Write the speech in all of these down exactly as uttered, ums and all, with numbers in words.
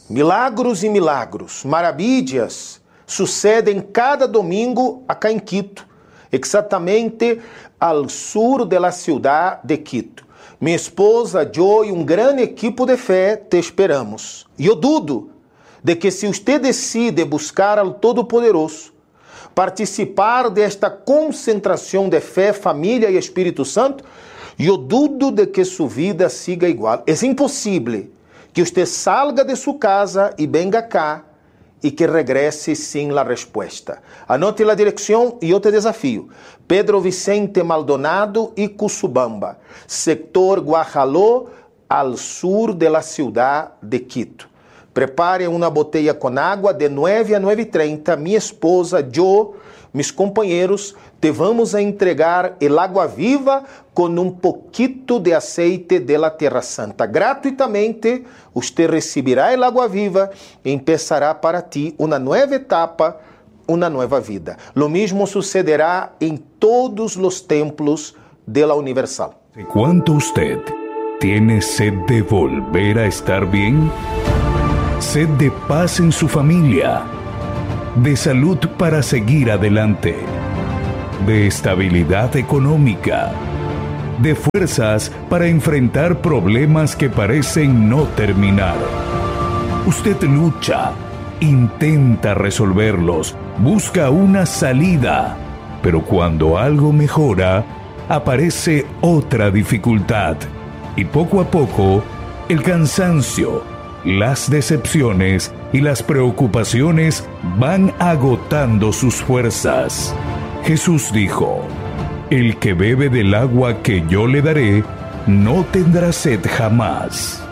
Milagros e milagros, maravilhas sucedem cada domingo acá em Quito, exatamente ao sur da cidade de Quito. Minha esposa, eu e um grande equipo de fé te esperamos. E eu dudo de que se você decide buscar ao Todo-Poderoso, participar desta concentração de fé, família e Espírito Santo, eu dudo de que sua vida siga igual. É impossível que você salga de sua casa e venga cá e que regresse sem a resposta. Anote a direção e eu te desafio. Pedro Vicente Maldonado e Cusubamba, sector Guajaló, ao sur da cidade de Quito. Prepare uma botella com água de nove a nove e trinta. Minha esposa, eu, meus companheiros, te vamos a entregar el agua viva com um pouquito de aceite de la Terra Santa. Gratuitamente, você receberá el agua viva e empezará para ti uma nova etapa, uma nova vida. Lo mismo sucederá em todos os templos de la Universal. ¿Cuánto usted tiene sed de volver a estar bien? Sed de paz en su familia, de salud para seguir adelante, de estabilidad económica, de fuerzas para enfrentar problemas que parecen no terminar. Usted lucha, intenta resolverlos, busca una salida, pero cuando algo mejora, aparece otra dificultad y poco a poco el cansancio, las decepciones y las preocupaciones van agotando sus fuerzas. Jesús dijo: el que bebe del agua que yo le daré, no tendrá sed jamás.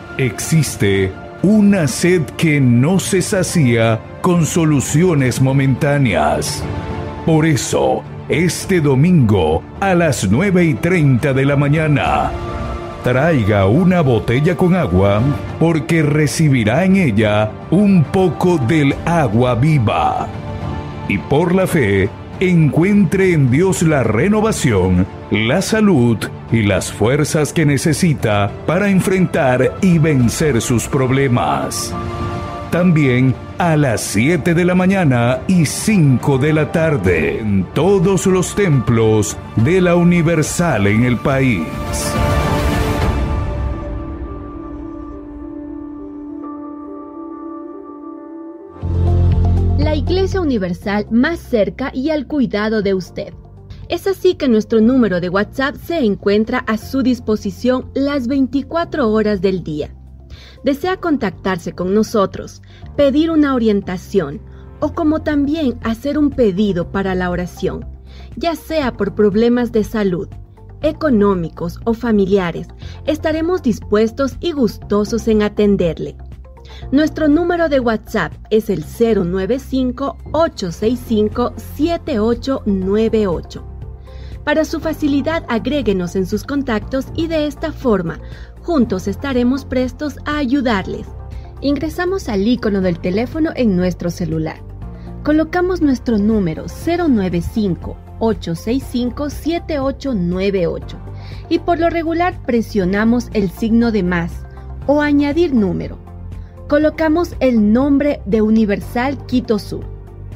Existe una sed que no se sacía con soluciones momentáneas. Por eso, este domingo, a las nueve y treinta de la mañana, traiga una botella con agua, porque recibirá en ella un poco del agua viva. Y por la fe, encuentre en Dios la renovación, la salud y las fuerzas que necesita para enfrentar y vencer sus problemas. También a las siete de la mañana y cinco de la tarde en todos los templos de la Universal en el país. La Iglesia Universal más cerca y al cuidado de usted. Es así que nuestro número de WhatsApp se encuentra a su disposición las veinticuatro horas del día. ¿Desea contactarse con nosotros, pedir una orientación o como también hacer un pedido para la oración, ya sea por problemas de salud, económicos o familiares? Estaremos dispuestos y gustosos en atenderle. Nuestro número de WhatsApp es el cero nueve cinco, ocho seis cinco, siete ocho nueve ocho. Para su facilidad, agréguenos en sus contactos y de esta forma, juntos estaremos prestos a ayudarles. Ingresamos al icono del teléfono en nuestro celular. Colocamos nuestro número cero nueve cinco, ocho seis cinco, siete ocho nueve ocho y por lo regular presionamos el signo de más o añadir número. Colocamos el nombre de Universal Quito Sur.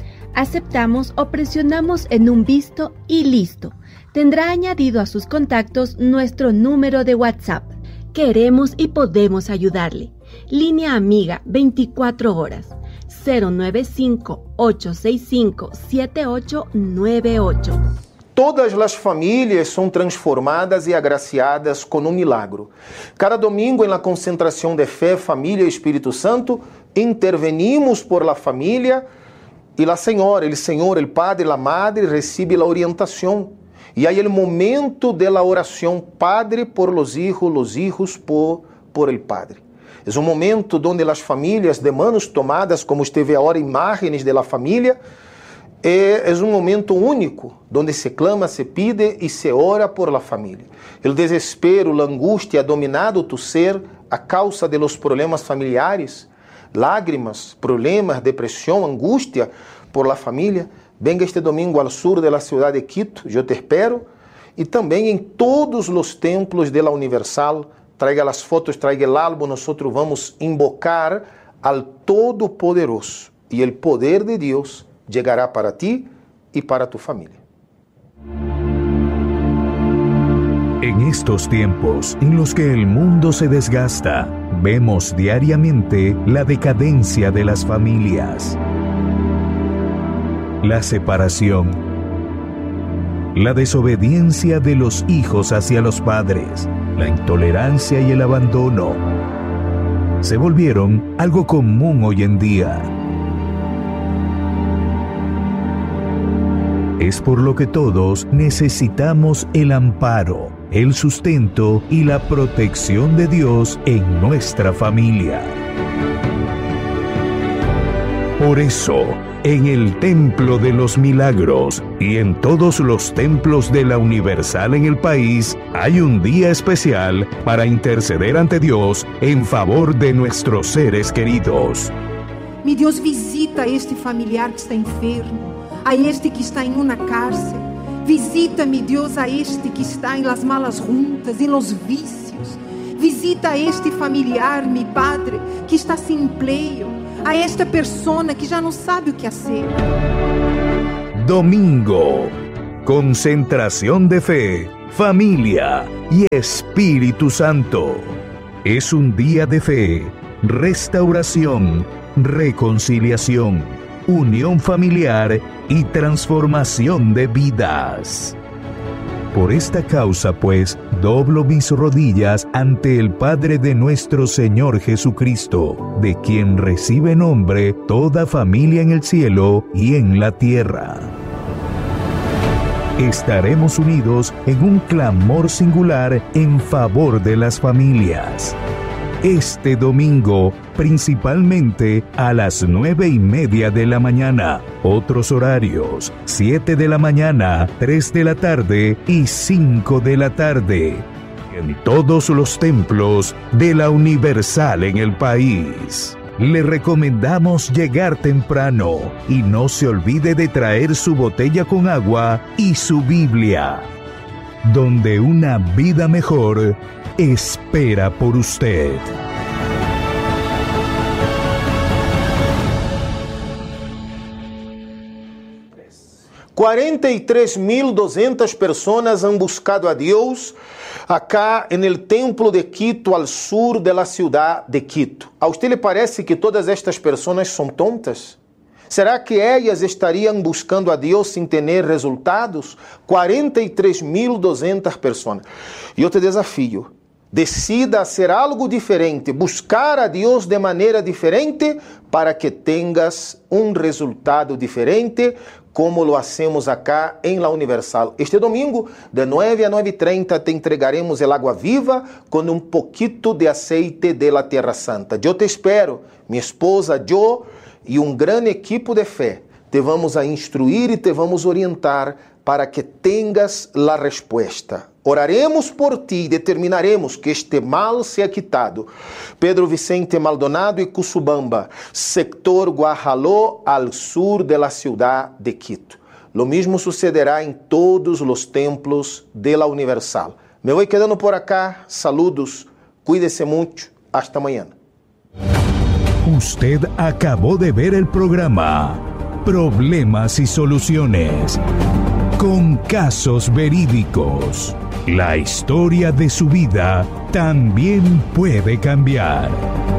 Aceptamos o presionamos en un visto y listo. Tendrá añadido a sus contactos nuestro número de WhatsApp. Queremos y podemos ayudarle. Línea amiga veinticuatro horas. cero nueve cinco, ocho seis cinco, siete ocho nueve ocho. Todas as famílias são transformadas e agraciadas com um milagro. Cada domingo, na concentração de fé, família e Espírito Santo, intervenimos por la família e la Senhora, el Senhor, el Padre, la Madre recebe a orientação. E aí o momento de la oração, Padre por los hijos, los hijos por, por el Padre. É um momento onde as famílias de manos tomadas, como esteve agora, imagens de la família, É, é um momento único, onde se clama, se pide e se ora por la família. O desespero, a angústia ha dominado tu ser a causa de los problemas familiares, lágrimas, problemas, depressão, angústia por la família. Venga este domingo ao sur da cidade de Quito, eu te espero, e também em todos os templos de la Universal. Traiga as fotos, traiga o álbum, nós vamos invocar al Todopoderoso y el poder de Dios llegará para ti y para tu familia. En estos tiempos en los que el mundo se desgasta, vemos diariamente la decadencia de las familias, la separación, la desobediencia de los hijos hacia los padres, la intolerancia y el abandono. Se volvieron algo común hoy en día. Es por lo que todos necesitamos el amparo, el sustento y la protección de Dios en nuestra familia. Por eso, en el Templo de los Milagros y en todos los templos de la Universal en el país, hay un día especial para interceder ante Dios en favor de nuestros seres queridos. Mi Deus, visita a este familiar que está enfermo, a este que está em uma cárcel. Visita, mi Deus, a este que está em las malas juntas, em los vícios. Visita a este familiar, mi Padre, que está sem emprego, a esta persona que já não sabe o que hacer. Domingo, concentración de fe, familia y Espíritu Santo. Es un día de fe, restauración, reconciliación, unión familiar y transformación de vidas. Por esta causa, pues, doblo mis rodillas ante el Padre de nuestro Señor Jesucristo, de quien recibe nombre toda familia en el cielo y en la tierra. Estaremos unidos en un clamor singular en favor de las familias. Este domingo, principalmente a las nueve y media de la mañana. Otros horarios: siete de la mañana, tres de la tarde y cinco de la tarde. En todos los templos de la Universal en el país. Le recomendamos llegar temprano y no se olvide de traer su botella con agua y su Biblia, donde una vida mejor espera por usted. cuarenta y tres mil doscientas personas han buscado a Dios acá en el templo de Quito, al sur de la ciudad de Quito. ¿A usted le parece que todas estas personas son tontas? ¿Será que ellas estarían buscando a Dios sin tener resultados? cuarenta y tres mil doscientas personas. Yo te desafío. Decida hacer algo diferente, buscar a Dios de manera diferente para que tengas un resultado diferente, como lo hacemos acá en la Universal. Este domingo, de nueve a nueve y treinta, te entregaremos el agua viva con un poquito de aceite de la Tierra Santa. Yo te espero, mi esposa, yo y un gran equipo de fe. Te vamos a instruir y te vamos a orientar para que tengas la respuesta. Oraremos por ti e determinaremos que este mal sea quitado. Pedro Vicente Maldonado y Cusubamba, sector Guajaló, al sur de la ciudad de Quito. Lo mismo sucederá en todos los templos de la Universal. Me voy quedando por acá. Saludos. Cuídese mucho. Hasta mañana. Usted acabó de ver el programa Problemas y Soluciones, con casos verídicos. La historia de su vida también puede cambiar.